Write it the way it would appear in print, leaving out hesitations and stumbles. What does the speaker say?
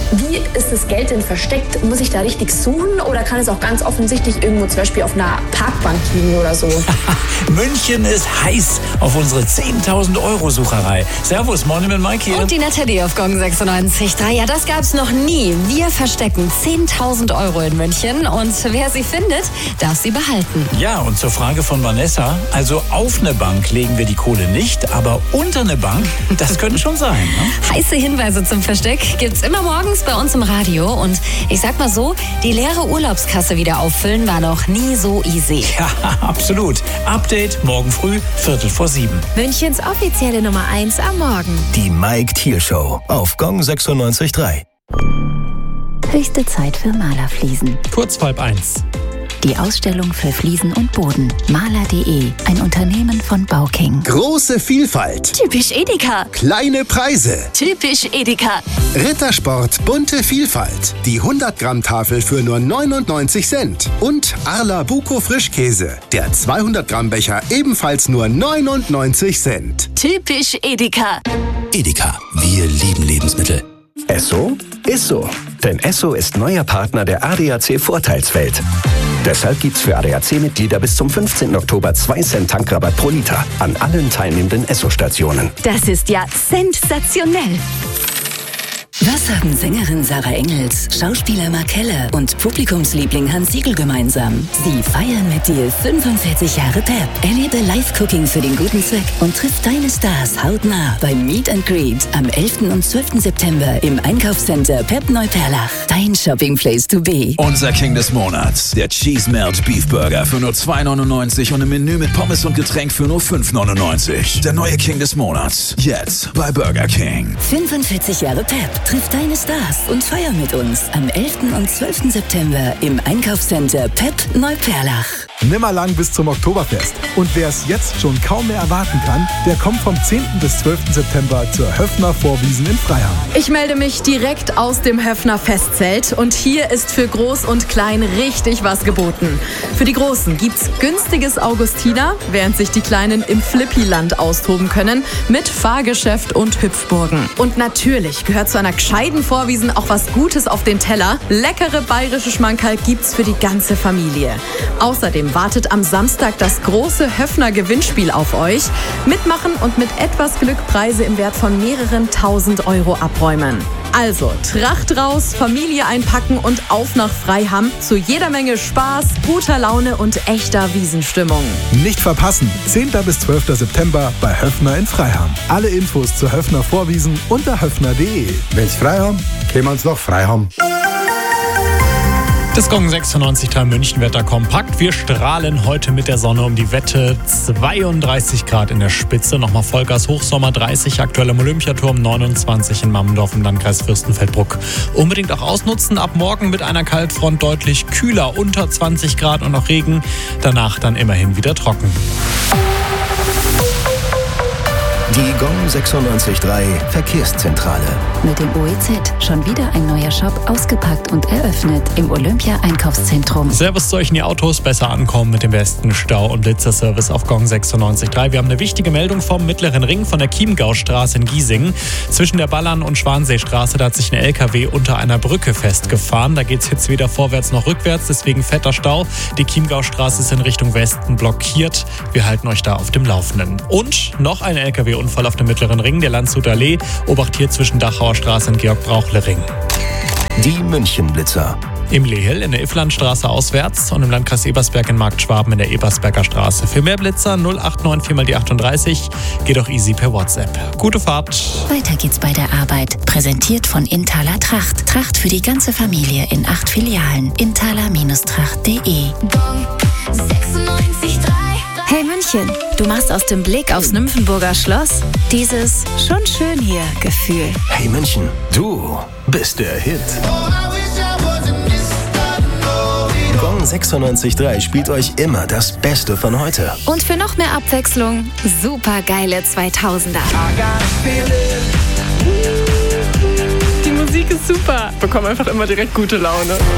Wie ist das Geld denn versteckt? Muss ich da richtig suchen oder kann es auch ganz offensichtlich irgendwo zum Beispiel auf einer Parkbank liegen oder so? München ist heiß auf unsere 10.000 Euro Sucherei. Servus, Morning mit Mike hier. Und die Natalie auf Gong 96.3. Ja, das gab's noch nie. Wir verstecken 10.000 Euro in München und wer sie findet, darf sie behalten. Ja, und zur Frage von Vanessa. Also auf eine Bank legen wir die Kohle nicht, aber unter eine Bank, das könnte schon sein. Ne? Heiße Hinweise zum Versteck gibt's immer morgens bei uns im Radio. Und ich sag mal so, die leere Urlaubskasse wieder auffüllen war noch nie so easy. Ja, absolut. Update morgen früh, 6:45. Münchens offizielle Nummer 1 am Morgen. Die Mike Thiel Show auf Gong 96.3. Höchste Zeit für Malerfliesen. Kurz vor 1:30. Die Ausstellung für Fliesen und Boden. Maler.de, ein Unternehmen von Bauking. Große Vielfalt. Typisch Edeka. Kleine Preise. Typisch Edeka. Rittersport bunte Vielfalt. Die 100-Gramm-Tafel für nur 99 Cent. Und Arla Buko Frischkäse. Der 200-Gramm-Becher ebenfalls nur 99 Cent. Typisch Edeka. Edeka, wir lieben Lebensmittel. Esso ist so. Denn Esso ist neuer Partner der ADAC Vorteilswelt. Deshalb gibt's für ADAC-Mitglieder bis zum 15. Oktober 2 Cent Tankrabatt pro Liter an allen teilnehmenden Esso-Stationen. Das ist ja sensationell. Was haben Sängerin Sarah Engels, Schauspieler Mark Keller und Publikumsliebling Hans Siegel gemeinsam? Sie feiern mit dir 45 Jahre Pep. Erlebe Live-Cooking für den guten Zweck und triff deine Stars hautnah beim Meet and Greet am 11. und 12. September im Einkaufscenter Pep Neuperlach. Dein Shopping-Place to be. Unser King des Monats, der Cheese Melt Beef Burger für nur 2,99 und im Menü mit Pommes und Getränk für nur 5,99. Der neue King des Monats, jetzt bei Burger King. 45 Jahre Pep. Triff deine Stars und feier mit uns am 11. und 12. September im Einkaufscenter Pep Neuperlach. Nimmerlang bis zum Oktoberfest. Und wer es jetzt schon kaum mehr erwarten kann, der kommt vom 10. bis 12. September zur Höffner Vorwiesen in Freiham. Ich melde mich direkt aus dem Höffner Festzelt und hier ist für Groß und Klein richtig was geboten. Für die Großen gibt's günstiges Augustiner, während sich die Kleinen im Flippyland austoben können mit Fahrgeschäft und Hüpfburgen. Und natürlich gehört zu einer gescheiten Vorwiesen auch was Gutes auf den Teller. Leckere bayerische Schmankerl gibt's für die ganze Familie. Außerdem wartet am Samstag das große Höffner Gewinnspiel auf euch. Mitmachen und mit etwas Glück Preise im Wert von mehreren tausend Euro abräumen. Also, Tracht raus, Familie einpacken und auf nach Freiham zu jeder Menge Spaß, guter Laune und echter Wiesenstimmung. Nicht verpassen, 10. bis 12. September bei Höffner in Freiham. Alle Infos zur Höffner Vorwiesen unter höffner.de. Wenn's Freiham, können wir uns noch Freiham. Das Gong 96.3 München-Wetter kompakt. Wir strahlen heute mit der Sonne um die Wette. 32 Grad in der Spitze. Nochmal Vollgas Hochsommer 30 aktuell am Olympiaturm, 29 in Mammendorf im Landkreis Fürstenfeldbruck. Unbedingt auch ausnutzen. Ab morgen mit einer Kaltfront deutlich kühler, unter 20 Grad und noch Regen. Danach dann immerhin wieder trocken. Die Gong 96.3 Verkehrszentrale. Mit dem OEZ schon wieder ein neuer Shop ausgepackt und eröffnet im Olympia-Einkaufszentrum. Servus zu euch in die Autos, besser ankommen mit dem besten Stau- und Blitzerservice auf Gong 96.3. Wir haben eine wichtige Meldung vom Mittleren Ring von der Chiemgaustraße in Giesingen. Zwischen der Ballern- und Schwanseestraße, da hat sich ein LKW unter einer Brücke festgefahren. Da geht es jetzt weder vorwärts noch rückwärts, deswegen fetter Stau. Die Chiemgaustraße ist in Richtung Westen blockiert. Wir halten euch da auf dem Laufenden. Und noch ein LKW-Unfall auf dem Mittleren Ring, der Landshuter Allee, Obacht hier zwischen Dachauer Straße und Georg-Brauchle-Ring. Die München-Blitzer. Im Lehel in der Ifflandstraße auswärts und im Landkreis Ebersberg in Marktschwaben in der Ebersberger Straße. Für mehr Blitzer 089 4 die 38, geht auch easy per WhatsApp. Gute Fahrt. Weiter geht's bei der Arbeit. Präsentiert von Inthaler Tracht. Tracht für die ganze Familie in 8 Filialen. Inthaler-tracht.de. Hey München, du machst aus dem Blick aufs Nymphenburger Schloss dieses schon schön hier Gefühl. Hey München, du bist der Hit. Gong 96.3 spielt euch immer das Beste von heute. Und für noch mehr Abwechslung, super geile 2000er. Die Musik ist super. Ich bekomme einfach immer direkt gute Laune.